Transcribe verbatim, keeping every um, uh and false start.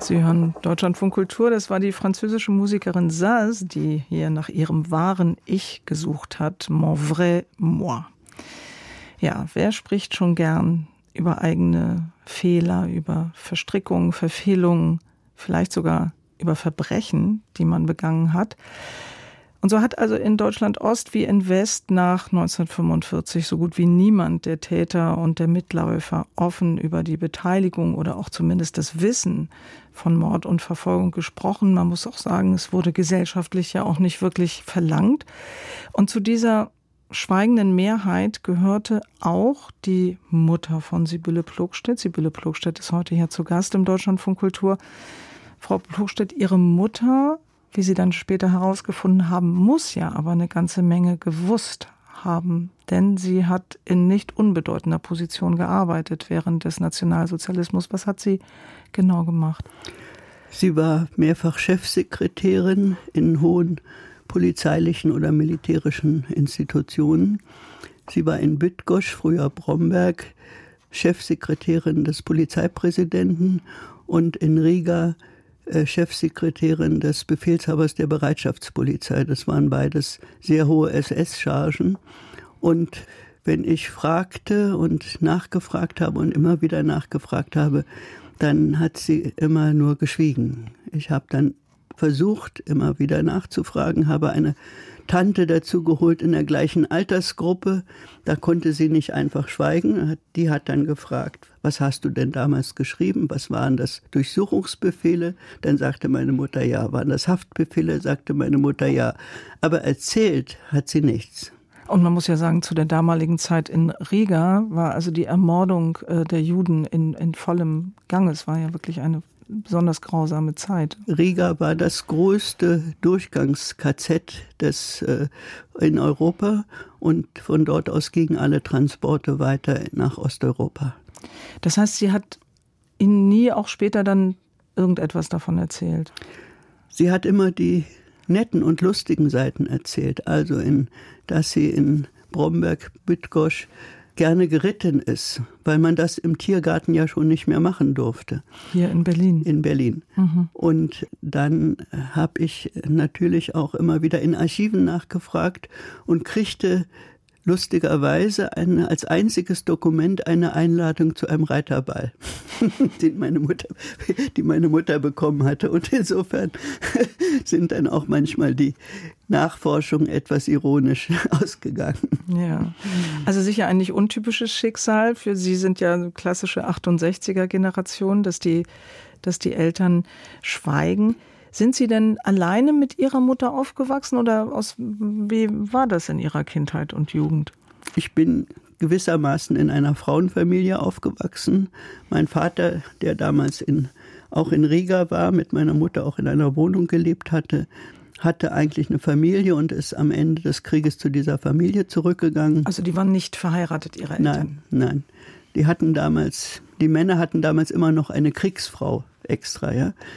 Sie hören Deutschlandfunk Kultur. Das war die französische Musikerin Zaz, die hier nach ihrem wahren Ich gesucht hat. Mon vrai moi. Ja, wer spricht schon gern über eigene Fehler, über Verstrickungen, Verfehlungen, vielleicht sogar über Verbrechen, die man begangen hat? Und so hat also in Deutschland Ost wie in West nach neunzehnhundertfünfundvierzig so gut wie niemand der Täter und der Mitläufer offen über die Beteiligung oder auch zumindest das Wissen von Mord und Verfolgung gesprochen. Man muss auch sagen, es wurde gesellschaftlich ja auch nicht wirklich verlangt. Und zu dieser schweigenden Mehrheit gehörte auch die Mutter von Sibylle Plogstedt. Sibylle Plogstedt ist heute hier zu Gast im Deutschlandfunk Kultur. Frau Plogstedt, Ihre Mutter, wie Sie dann später herausgefunden haben, muss ja aber eine ganze Menge gewusst haben. Denn sie hat in nicht unbedeutender Position gearbeitet während des Nationalsozialismus. Was hat sie genau gemacht? Sie war mehrfach Chefsekretärin in hohen polizeilichen oder militärischen Institutionen. Sie war in Bydgoszcz, früher Bromberg, Chefsekretärin des Polizeipräsidenten und in Riga Chefsekretärin des Befehlshabers der Bereitschaftspolizei. Das waren beides sehr hohe S S-Chargen. Und wenn ich fragte und nachgefragt habe und immer wieder nachgefragt habe, dann hat sie immer nur geschwiegen. Ich habe dann versucht, immer wieder nachzufragen, habe eine Tante dazu geholt in der gleichen Altersgruppe. Da konnte sie nicht einfach schweigen. Die hat dann gefragt, was hast du denn damals geschrieben? Was waren das Durchsuchungsbefehle? Dann sagte meine Mutter, ja. Waren das Haftbefehle? Sagte meine Mutter, ja. Aber erzählt hat sie nichts. Und man muss ja sagen, zu der damaligen Zeit in Riga war also die Ermordung der Juden in, in vollem Gange. Es war ja wirklich eine besonders grausame Zeit. Riga war das größte Durchgangs-K Z des, äh, in Europa und von dort aus gingen alle Transporte weiter nach Osteuropa. Das heißt, sie hat Ihnen nie auch später dann irgendetwas davon erzählt? Sie hat immer die netten und lustigen Seiten erzählt. Also, in, dass sie in Bromberg, Bydgoszcz gerne geritten ist, weil man das im Tiergarten ja schon nicht mehr machen durfte. Hier in Berlin? In Berlin. Mhm. Und dann habe ich natürlich auch immer wieder in Archiven nachgefragt und kriegte lustigerweise eine, als einziges Dokument eine Einladung zu einem Reiterball, den meine Mutter, die meine Mutter bekommen hatte. Und insofern sind dann auch manchmal die Nachforschungen etwas ironisch ausgegangen. Ja, also sicher ein nicht untypisches Schicksal. Für Sie sind ja klassische achtundsechziger-Generation, dass die, dass die Eltern schweigen. Sind Sie denn alleine mit Ihrer Mutter aufgewachsen oder aus, wie war das in Ihrer Kindheit und Jugend? Ich bin gewissermaßen in einer Frauenfamilie aufgewachsen. Mein Vater, der damals in, auch in Riga war, mit meiner Mutter auch in einer Wohnung gelebt hatte, hatte eigentlich eine Familie und ist am Ende des Krieges zu dieser Familie zurückgegangen. Also die waren nicht verheiratet, Ihre Eltern? Nein, nein. Die hatten damals, die Männer hatten damals immer noch eine Kriegsfrau extra, ja.